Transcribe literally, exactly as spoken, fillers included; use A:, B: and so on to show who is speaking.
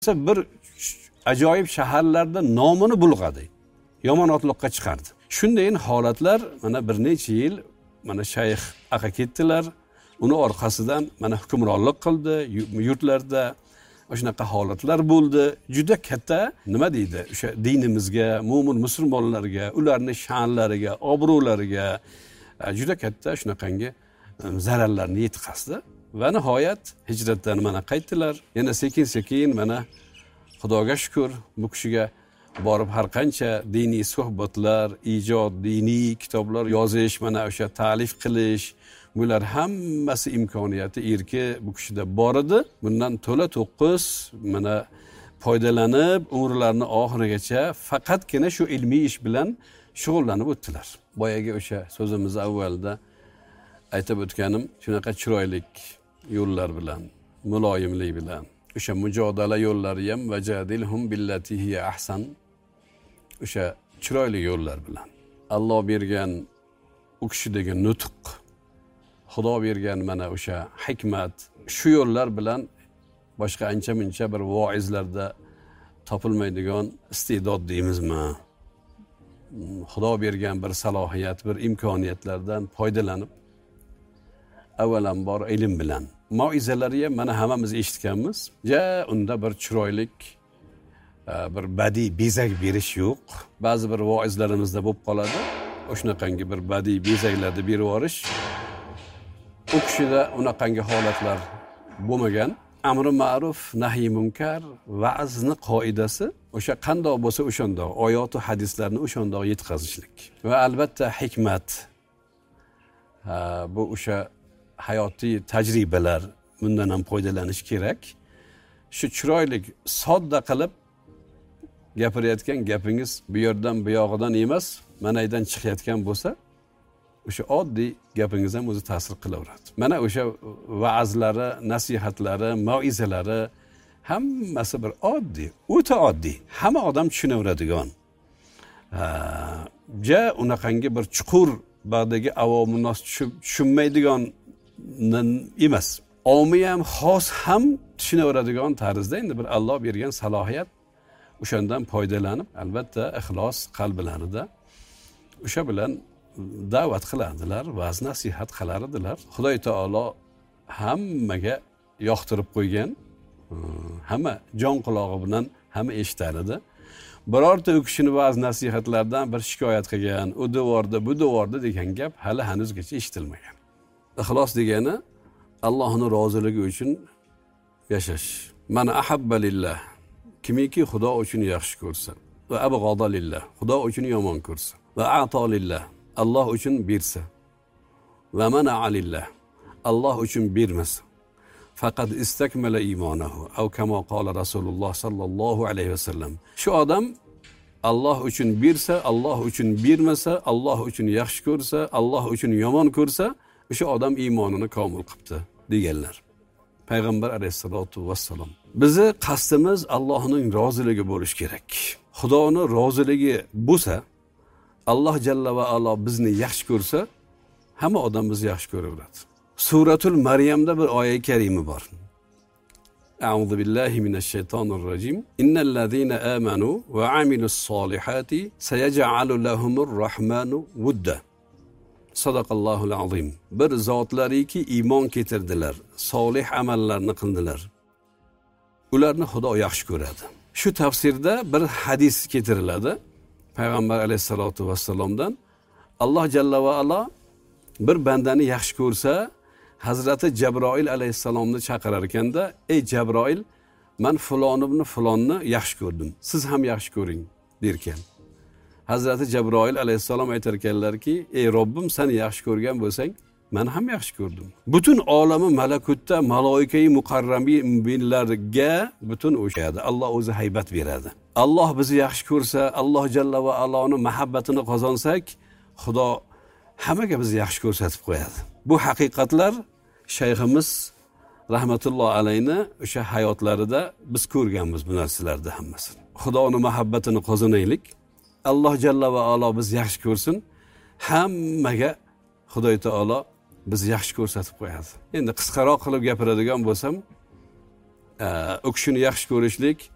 A: bir ajoyib shaharlarda nomini bulg'adi. Yomon otliqqa chiqardi. Shundayin holatlar mana bir necha yil mana shayx aka ketdilar. Uni orqasidan mana hukmronlik qildi, yurtlarda shunaqa holatlar bo'ldi. Juda katta nima deydi? O'sha dinimizga, mo'min musulmonlarga, ularning sha'nlariga, obro'lariga juda katta shunaqangi zararlarni yetkazdi. Va nihoyat hijratdan mana qaytdilar. Yana sekin-sekin mana Xudoga shukr bu kishiga borib har qancha diniy suhbatlar, ijod, diniy kitoblar yozish, mana o'sha ta'lif qilish, bular hammasi imkoniyati erki bu kishida bor edi. Bundan to'la to'qqiz mana foydalanib umrlarining oxirigacha faqatgina shu ilmiy ish bilan shug'ullanib o'tdilar. Boyagi o'sha so'zimiz avvalda aytib o'tganim shunaqa chiroyli yo'llar bilan, muloyimlik bilan, o'sha mujodala yo'llari ham vajadilhum billati hiya ahsan, o'sha chiroyli yo'llar bilan Alloh bergan u kishidagi nutq, Xudo bergan mana o'sha hikmat, shu yo'llar bilan boshqa ancha-muncha bir voizlarda topilmaydigan iste'dod deymizmi? Xudo bergan bir salohiyat, bir imkoniyatlardan foydalanib avvalambor ilm bilan moizalari ham mana hammamiz eshitganmiz. Ja unda bir chiroylik bir badiiy bezak berish yo'q. Ba'zi bir voizlarimizda bo'lib qoladi. O'shunaqangi bir badiiy bezaklarni berib yorish. U kishida unaqangi holatlar bo'lmagan. Amri ma'ruf, nahy munkar, va'zni qoidasi o'sha qandoq bo'lsa o'shanda, oyat va hadislarni o'shanda yetkazishlik. Va albatta hikmat. Bu o'sha hayotiy tajribalar, bundan ham foydalanish kerak. Shu chiroyli, sodda qilib gapirayotgan gapingiz bu yerdan bu yog'idan emas, manaydan chiqayotgan bo'lsa, o'sha oddiy gapingiz ham o'zi ta'sir qilaveradi. Mana o'sha va'zlari, nasihatlari, moizalari hammasi bir oddiy, o'ta oddiy, hamma odam tushunaveradigan. Ja unaqangi bir chuqur ba'dagi avomin nos tushunmaydigan emas. Omi ham, xos ham tushunaveradigan tarzda endi bir Alloh bergan salohiyat, o'shandan foydalanib, albatta ixlos qalblarida o'sha bilan da'vat qiladilar, va'z nasihat qilar edilar. Xudoy taolo hammaga yoqtirib qo'ygan, hamma jon qulog'i bilan hamma eshitar edi. Birorta u kishining va'z nasihatlardan bir shikoyat qilgan, u devorda, bu devorda degan gap hali hanuzgacha eshitilmagan. Ixlos degani Allohning roziligi uchun yashash. Mana ahabba lillah, kimiki Xudo uchun yaxshi ko'rsa, va abg'ada lillah, Xudo uchun yomon ko'rsa, va a'to lillah, Alloh uchun bersa, va mana'a lillah, Alloh uchun bermasa, faqat istakmala iymonahu, aw kama qala Rasululloh sallallohu alayhi vasallam. Shu odam Alloh uchun bersa, Alloh uchun bermasa, Alloh uchun yaxshi ko'rsa, Alloh uchun yomon ko'rsa, o'sha odam iymonini komil qilibdi deganlar. Payg'ambar alayhisolatu vassalom. Bizi qasdimiz Allohning roziligi bo'lish kerak. Xudoning roziligi bo'lsa, Alloh jalla va alo bizni yaxshi ko'rsa, hamma odam bizni yaxshi ko'raveradi. Suratul Maryamda bir oyat karima bor. A'udhu billahi minash shaytonir rojim. Innal ladzina amanu va amilus solihati sayaj'alu lahumur rahmanu wudda. Sadaqallohul azim. Bir zotlariki iymon keltirdilar, solih amallarni qildilar. Ularni Xudo yaxshi ko'radi. Shu tafsirda bir hadis keltiriladi. Payg'ambar alayhisolatu vassalomdan Alloh jalla va ala bir bandani yaxshi ko'rsa, Hazrati Jabroil alayhissalomni chaqirar ekanda, ey Jabroil, men falon ibn falonni yaxshi ko'rdim. Siz ham yaxshi ko'ring derkan. Hazrati Jabroil alayhissalom aytar ekanlarki, ey Robbim, seni yaxshi ko'rgan bo'lsang, men ham yaxshi ko'rdim. Butun olami malakutda maloikai muqarrabinlarga butun o'shadi. Alloh o'zi haybat beradi. Alloh bizni yaxshi ko'rsa, Alloh jalla va aloning muhabbatini qozonsak, Xudo hammaga bizni yaxshi ko'rsatib qo'yadi. Bu haqiqatlar shayximiz rahmatulloh alayni o'sha hayotlarida biz ko'rganmiz bu narsalarni hammasini. Xudoning muhabbatini qozonaylik. Alloh jalla va alo bizni yaxshi ko'rsin. Hammaga Xudoy taolo bizni yaxshi ko'rsatib qo'yadi. Endi qisqaroq qilib gapiradigan bo'lsam, u kishini yaxshi ko'rishlik